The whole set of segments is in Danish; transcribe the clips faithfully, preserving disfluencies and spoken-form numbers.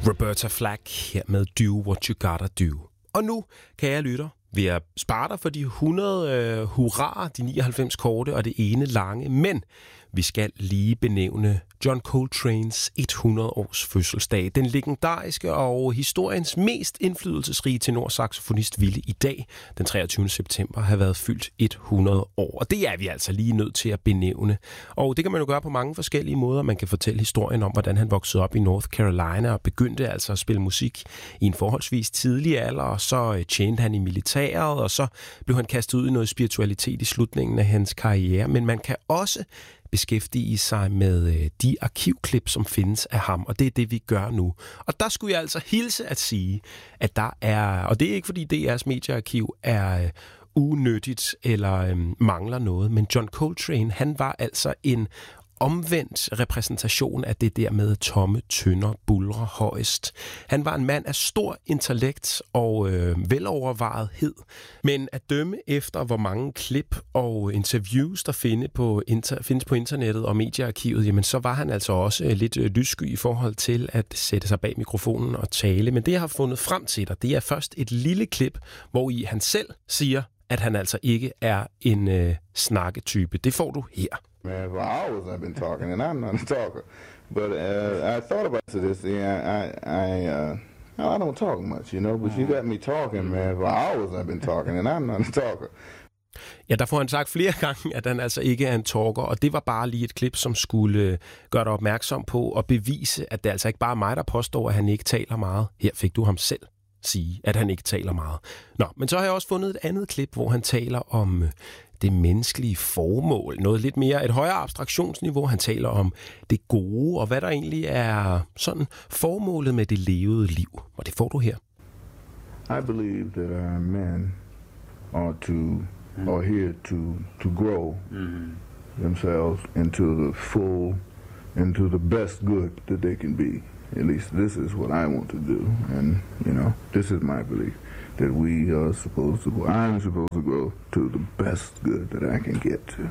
Roberta Flack her med Do What You Gotta Do. Og nu, kære lytter, vil jeg spare dig for de hundrede øh, hurraer, de nioghalvfems korte og det ene lange, men vi skal lige benævne John Coltranes hundrede års fødselsdag. Den legendariske og historiens mest indflydelsesrige tenorsaxofonist ville i dag, den treogtyvende september, have været fyldt hundrede år. Og det er vi altså lige nødt til at benævne. Og det kan man jo gøre på mange forskellige måder. Man kan fortælle historien om, hvordan han voksede op i North Carolina og begyndte altså at spille musik i en forholdsvis tidlig alder, og så tjente han i militæret, og så blev han kastet ud i noget spiritualitet i slutningen af hans karriere. Men man kan også beskæftige sig med de arkivklip, som findes af ham, og det er det, vi gør nu. Og der skulle jeg altså hilse at sige, at der er, og det er ikke fordi D R's mediearkiv er unødigt eller øhm, mangler noget, men John Coltrane, han var altså en omvendt repræsentation af det der med tomme tønder, bulre højst. Han var en mand af stor intellekt og øh, velovervejethed, men at dømme efter, hvor mange klip og interviews, der findes på, inter- findes på internettet og mediearkivet, jamen så var han altså også lidt øh, lyssky i forhold til at sætte sig bag mikrofonen og tale. Men det, jeg har fundet frem til dig, det er først et lille klip, hvor i han selv siger, at han altså ikke er en øh, snakketype. Det får du her. Man, for hours I've been talking, and I'm not a talker. But uh, I thought about this. Yeah, I, I, uh, I don't talk much, you know. But you got me talking, man. For hours I've been talking, and I'm not a talker. Ja, der får han sagt flere gange, at han altså ikke er en talker, og det var bare lige et klip, som skulle gøre dig opmærksom på og bevise, at det altså ikke bare er mig, der påstår, at han ikke taler meget. Her fik du ham selv sige, at han ikke taler meget. Nå, men så har jeg også fundet et andet klip, hvor han taler om det menneskelige formål. Noget lidt mere, et højere abstraktionsniveau. Han taler om det gode, og hvad der egentlig er sådan formålet med det levede liv. Og det får du her. I believe that our men are to, mm. are here to, to grow mm. themselves into the full, into the best good that they can be. At least this is what I want to do. And, you know, this is my belief. That we are supposed to grow. I'm supposed to grow to the best good that I can get to.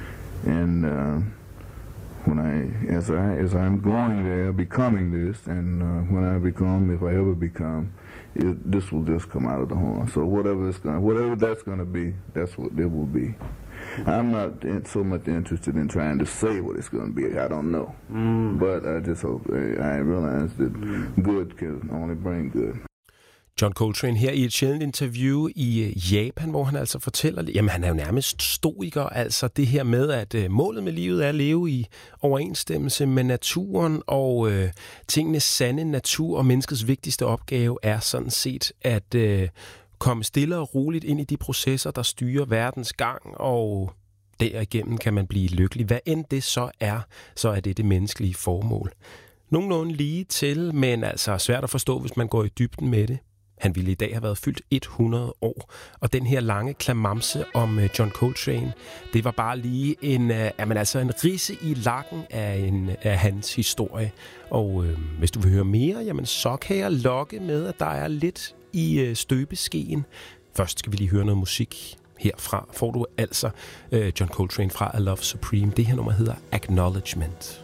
And uh, when I, as I, as I'm going there, becoming this, and uh, when I become, if I ever become, it, this will just come out of the horn. So whatever it's going, whatever that's going to be, that's what it will be. I'm not in, so much interested in trying to say what it's going to be. I don't know, mm. but I just hope I, I realize that mm. good can only bring good. John Coltrane her i et sjældent interview i Japan, hvor han altså fortæller, jamen han er jo nærmest stoiker, altså det her med, at øh, målet med livet er at leve i overensstemmelse med naturen, og øh, tingenes sande natur og menneskets vigtigste opgave er sådan set at øh, komme stille og roligt ind i de processer, der styrer verdens gang, og derigennem kan man blive lykkelig. Hvad end det så er, så er det det menneskelige formål. Nogenlunde lige til, men altså svært at forstå, hvis man går i dybden med det. Han ville i dag have været fyldt hundrede år, og den her lange klamamse om John Coltrane, det var bare lige en, jamen altså en ridse i lakken af, en, af hans historie. Og øh, hvis du vil høre mere, jamen så kan jeg lokke med, at der er lidt i øh, støbeskeen. Først skal vi lige høre noget musik. Herfra får du altså øh, John Coltrane fra A Love Supreme. Det her nummer hedder Acknowledgement.